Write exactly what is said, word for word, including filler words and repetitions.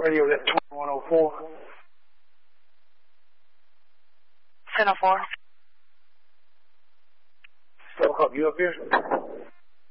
Radio at twenty-one oh four. ten oh four. Stoke up, you up here?